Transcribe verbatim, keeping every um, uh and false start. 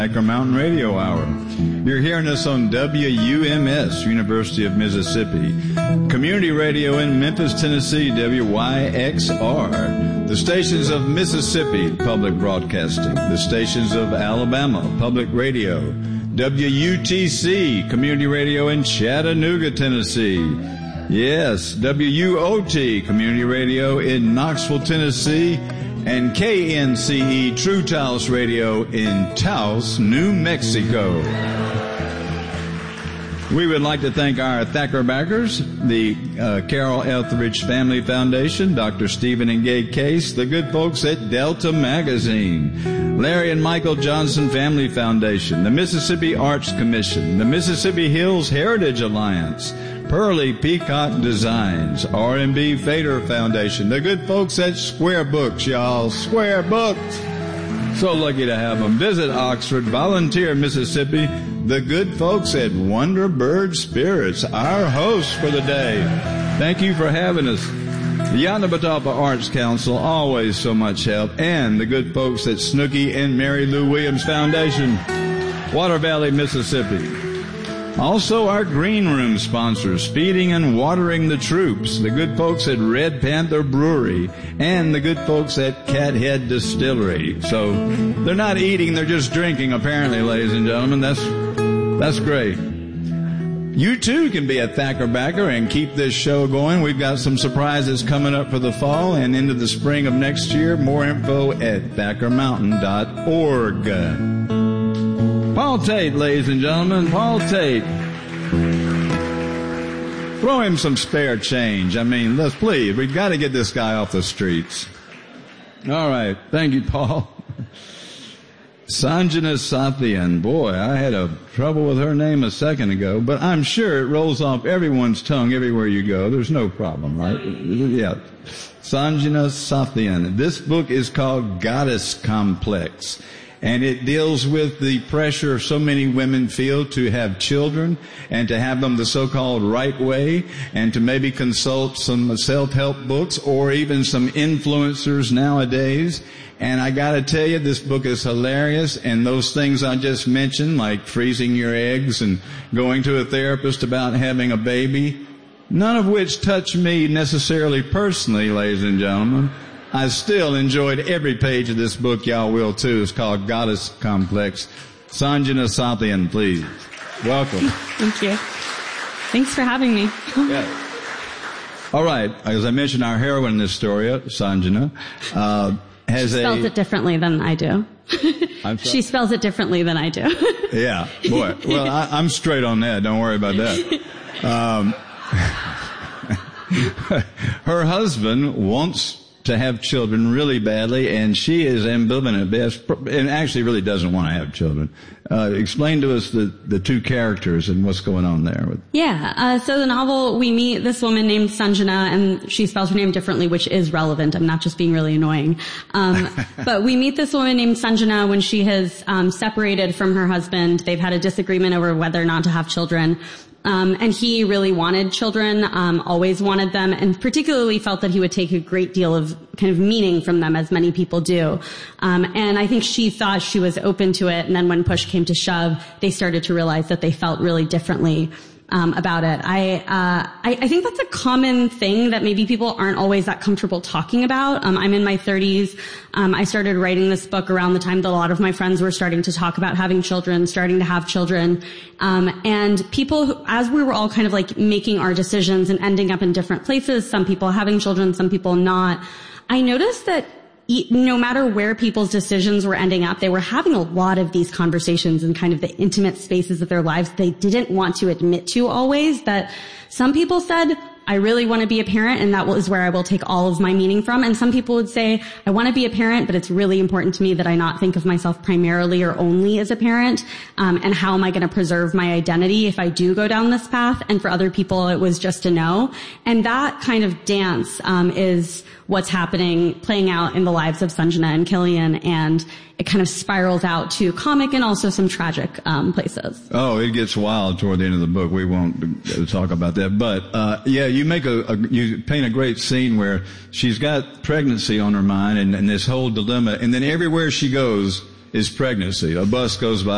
Thacker Mountain Radio Hour. You're hearing us on W U M S, University of Mississippi. Community radio in Memphis, Tennessee, W Y X R. The stations of Mississippi, Public Broadcasting. The stations of Alabama, Public Radio. W U T C, Community Radio in Chattanooga, Tennessee. Yes, W U O T, Community Radio in Knoxville, Tennessee. And K N C E, True Taos Radio in Taos, New Mexico. We would like to thank our Thacker backers, the uh, Carol Etheridge Family Foundation, Doctor Stephen and Gay Case, the good folks at Delta Magazine, Larry and Michael Johnson Family Foundation, the Mississippi Arts Commission, the Mississippi Hills Heritage Alliance, Pearly Peacock Designs, R and B Fader Foundation, the good folks at Square Books, y'all, Square Books. So lucky to have them. Visit Oxford, Volunteer, Mississippi, the good folks at Wonder Bird Spirits, our hosts for the day. Thank you for having us. The Yanabatapa Arts Council, always so much help, and the good folks at Snooky and Mary Lou Williams Foundation, Water Valley, Mississippi. Also, our Green Room sponsors, Feeding and Watering the Troops, the good folks at Red Panther Brewery, and the good folks at Cathead Distillery. So, they're not eating, they're just drinking, apparently, ladies and gentlemen. That's, that's great. You, too, can be a Thacker backer and keep this show going. We've got some surprises coming up for the fall and into the spring of next year. More info at thacker mountain dot org. Paul Tate, ladies and gentlemen, Paul Tate. Throw him some spare change. I mean, let's please, we've got to get this guy off the streets. All right. Thank you, Paul. Sanjana Sathian. Boy, I had a trouble with her name a second ago, but I'm sure it rolls off everyone's tongue everywhere you go. There's no problem, right? Yeah. Sanjana Sathian. This book is called Goddess Complex. And it deals with the pressure so many women feel to have children and to have them the so-called right way and to maybe consult some self-help books or even some influencers nowadays. And I gotta tell you, this book is hilarious, and those things I just mentioned, like freezing your eggs and going to a therapist about having a baby, none of which touch me necessarily personally, ladies and gentlemen. I still enjoyed every page of this book. Y'all will too. It's called Goddess Complex. Sanjana Sathian, please. Welcome. Thank you. Thanks for having me. Yeah. All right. As I mentioned, our heroine in this story, Sanjana, uh, has she spells a... it differently than I do. I'm sorry? She spells it differently than I do. Yeah. Boy. Well, I, I'm straight on that. Don't worry about that. Um, her husband wants to have children really badly, and she is ambivalent at best, and actually really doesn't want to have children. Uh, explain to us the, the two characters and what's going on there. With yeah, uh, so the novel, we meet this woman named Sanjana, and she spells her name differently, which is relevant. I'm not just being really annoying. Um, but we meet this woman named Sanjana when she has um, separated from her husband. They've had a disagreement over whether or not to have children. Um, and he really wanted children, um, always wanted them, and particularly felt that he would take a great deal of kind of meaning from them, as many people do. Um, and I think she thought she was open to it, and then when push came to shove, they started to realize that they felt really differently um, about it. I, uh, I, I think that's a common thing that maybe people aren't always that comfortable talking about. Um, I'm in my thirties. Um, I started writing this book around the time that a lot of my friends were starting to talk about having children, starting to have children. Um, and people, who, as we were all kind of like making our decisions and ending up in different places, some people having children, some people not, I noticed that no matter where people's decisions were ending up, they were having a lot of these conversations in kind of the intimate spaces of their lives they didn't want to admit to always. That some people said, I really want to be a parent, and that is where I will take all of my meaning from. And some people would say, I want to be a parent, but it's really important to me that I not think of myself primarily or only as a parent. Um, and how am I going to preserve my identity if I do go down this path? And for other people, it was just a no. And that kind of dance um, is what's happening, playing out in the lives of Sanjana and Killian, and it kind of spirals out to comic and also some tragic um, places. Oh, it gets wild toward the end of the book. We won't talk about that, but uh yeah, you make a, a you paint a great scene where she's got pregnancy on her mind and, and this whole dilemma, and then everywhere she goes is pregnancy. A bus goes by,